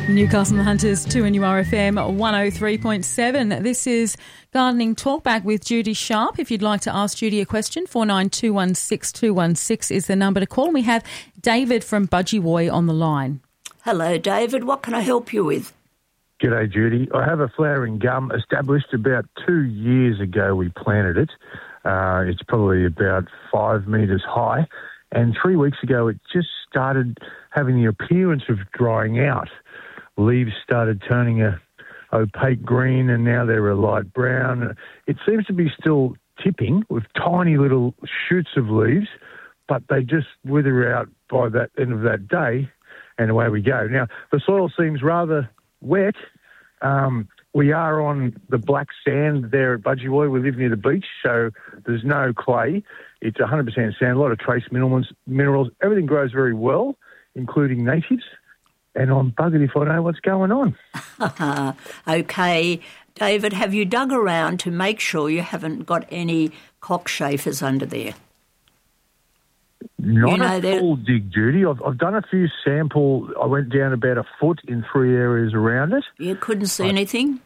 Newcastle Hunters 2NURFM 103.7. This is Gardening Talkback with Judy Sharp. If you'd like to ask Judy a question, 49216216 is the number to call. And we have David from Budgewoi on the line. Hello, David. What can I help you with? G'day, Judy. I have a flowering gum established about 2 years ago. We planted it. It's probably about 5 metres high. And 3 weeks ago, it just started having the appearance of drying out. Leaves started turning a opaque green, and now they're a light brown. It seems to be still tipping with tiny little shoots of leaves, but they just wither out by the end of that day, and away we go. Now, the soil seems rather wet. We are on the black sand there at Budgewoi. We live near the beach, so there's no clay. It's 100% sand, a lot of trace minerals. Everything grows very well, including natives. And I'm buggered if I know what's going on. Okay. David, have you dug around to make sure you haven't got any cockchafers under there? Not a full dig, Judy. I've done a few sample. I went down about a foot in 3 areas around it. You couldn't see anything?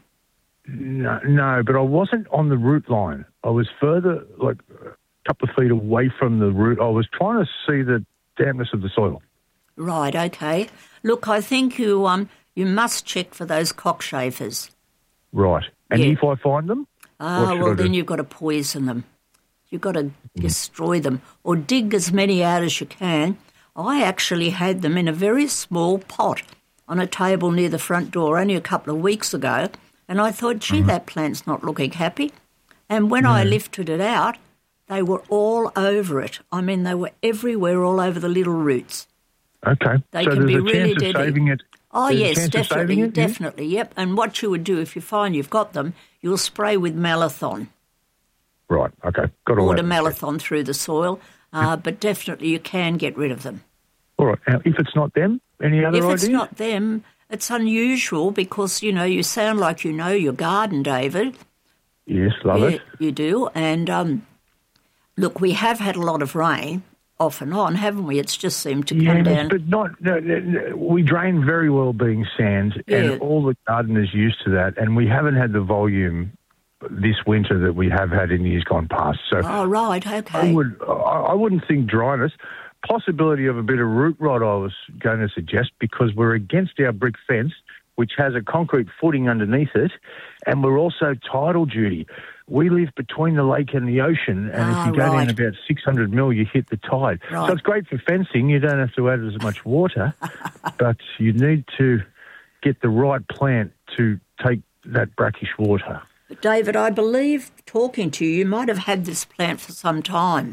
No, but I wasn't on the root line. I was further, like a couple of feet away from the root. I was trying to see the dampness of the soil. Right, okay. Look, I think you must check for those cockchafers. Right. And if I find them? Well, then you've got to poison them. You've got to destroy them or dig as many out as you can. I actually had them in a very small pot on a table near the front door only a couple of weeks ago, and I thought, gee, that plant's not looking happy. And when I lifted it out, they were all over it. I mean, they were everywhere, all over the little roots. Okay. They so can be there's a really chance of deadly. saving it? Oh, yes, definitely, definitely, yep. And what you would do if you find you've got them, you'll spray with Malathion. Right, okay. Got all that. Or Malathion through the soil, but definitely you can get rid of them. All right. Now, if it's not them, any other ideas? If it's not them, it's unusual because, you know, you sound like you know your garden, David. Yes, love it. You do. And, look, we have had a lot of rain off and on, haven't we? It's just seemed to come down. But we drain very well being sand, and all the gardeners used to that, and we haven't had the volume this winter that we have had in years gone past. So, right, okay. I wouldn't think dryness. Possibility of a bit of root rot, I was going to suggest, because we're against our brick fence, which has a concrete footing underneath it, and we're also tidal, Judy. We live between the lake and the ocean, and if you go down about 600 mil, you hit the tide. Right. So it's great for fencing. You don't have to add as much water, but you need to get the right plant to take that brackish water. But David, I believe, talking to you, you might have had this plant for some time.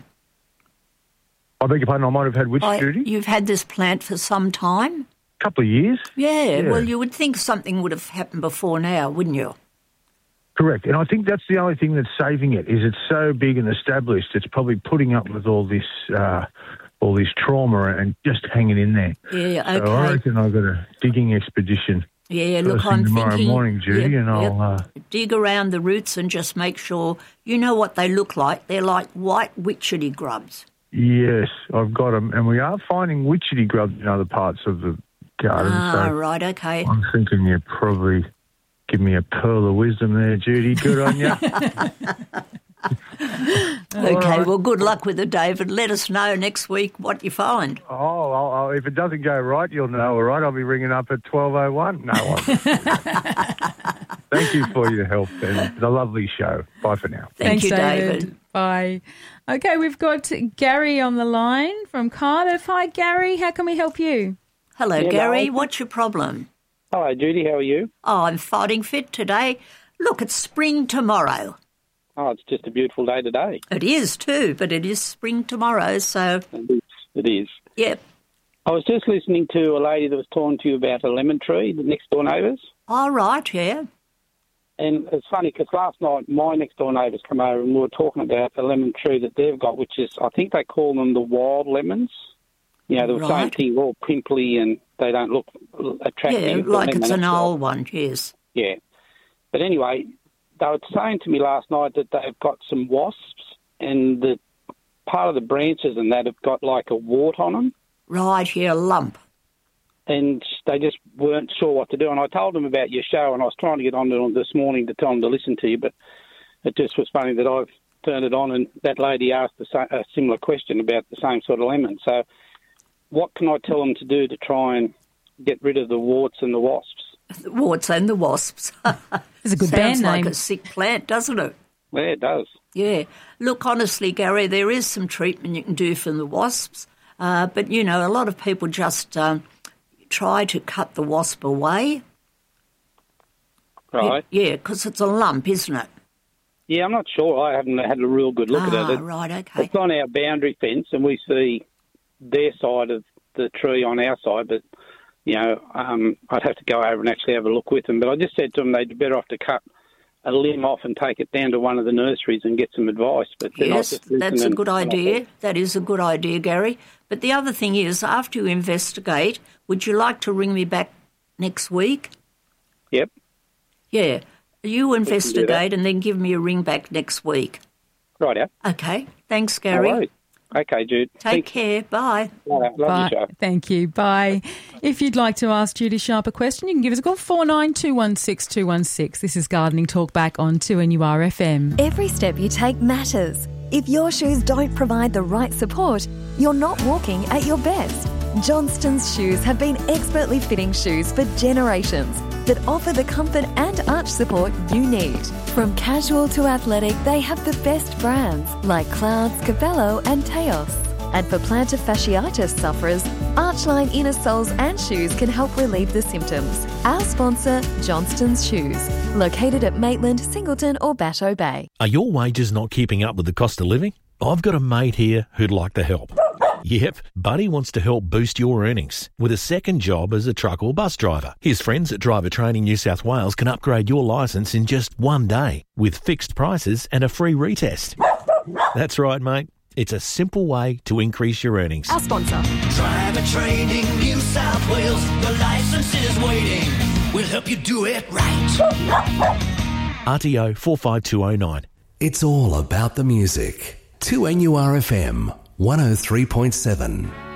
I beg your pardon, I might have had which, Judy? You've had this plant for some time? Couple of years. Yeah, well, you would think something would have happened before now, wouldn't you? Correct, and I think that's the only thing that's saving it, is it's so big and established, it's probably putting up with all this trauma and just hanging in there. Yeah, okay. So I reckon I've got a digging expedition. Yeah, look, I'm tomorrow thinking... morning, Judy, and I'll... dig around the roots and just make sure you know what they look like. They're like white witchetty grubs. Yes, I've got them, and we are finding witchetty grubs in other parts of the garden. Right, okay. I'm thinking you probably give me a pearl of wisdom there, Judy. Good on you. Okay, well, good luck with it, David. Let us know next week what you find. Oh, if it doesn't go right, you'll know, all right? I'll be ringing up at 12:01. No, Thank you for your help and the lovely show. Bye for now. Thank you, David. Bye. Okay, we've got Gary on the line from Cardiff. Hi, Gary. How can we help you? Hello, Gary. What's your problem? Hello, Judy. How are you? Oh, I'm fighting fit today. Look, it's spring tomorrow. Oh, it's just a beautiful day today. It is too, but it is spring tomorrow, so... It is. Yep. I was just listening to a lady that was talking to you about a lemon tree, the next-door neighbours. Oh, right, yeah. And it's funny because last night my next-door neighbours come over and we were talking about a lemon tree that they've got, which is, I think they call them the wild lemons. You know, the same thing, all pimply and they don't look attractive. Yeah, like it's an old one, yes. Yeah. But anyway, they were saying to me last night that they've got some wasps and the part of the branches and that have got like a wart on them. Right, here, a lump. and they just weren't sure what to do. And I told them about your show, and I was trying to get on it this morning to tell them to listen to you, but it just was funny that I've turned it on and that lady asked a similar question about the same sort of lemon. So what can I tell them to do to try and get rid of the warts and the wasps? The warts and the wasps. It's a good band name. Sounds like name. a sick plant, doesn't it? Yeah, it does. Yeah. Look, honestly, Gary, there is some treatment you can do for the wasps, but, you know, a lot of people just try to cut the wasp away. Right. Yeah, because it's a lump, isn't it? Yeah, I'm not sure. I haven't had a real good look at it. Right, okay. It's on our boundary fence, and we see their side of the tree on our side, but, you know, I'd have to go over and actually have a look with them. But I just said to them they'd be better off to cut a limb off and take it down to one of the nurseries and get some advice. But yes, that's a good idea. That is a good idea, Gary. But the other thing is, after you investigate, would you like to ring me back next week? Yep. Yeah. You investigate and then give me a ring back next week. Right, yeah. Okay. Thanks, Gary. No worries. Okay, Jude. Take care. Bye. Love Bye. your show. Thank you. Bye. If you'd like to ask Judy Sharp a question, you can give us a call, 49216216. This is Gardening Talk back on 2NURFM. Every step you take matters. If your shoes don't provide the right support, you're not walking at your best. Johnston's Shoes have been expertly fitting shoes for generations that offer the comfort and arch support you need. From casual to athletic, they have the best brands like Clouds, Cabello and Teos. And for plantar fasciitis sufferers, Archline inner soles and shoes can help relieve the symptoms. Our sponsor, Johnston's Shoes, located at Maitland, Singleton or Batteau Bay. Are your wages not keeping up with the cost of living? I've got a mate here who'd like to help. Yep, Buddy wants to help boost your earnings with a second job as a truck or bus driver. His friends at Driver Training New South Wales can upgrade your licence in just one day with fixed prices and a free retest. That's right, mate. It's a simple way to increase your earnings. Our sponsor. Driver Training New South Wales. The licence is waiting. We'll help you do it right. RTO 45209. It's all about the music. 2NURFM 103.7.